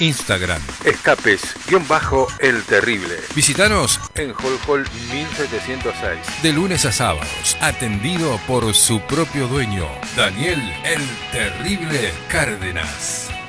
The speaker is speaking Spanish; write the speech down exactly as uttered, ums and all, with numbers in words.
Instagram. Escapes-El Terrible. Visítanos en Hall Hall mil setecientos seis. De lunes a sábados. Atendido por su propio dueño, Daniel El Terrible Cárdenas.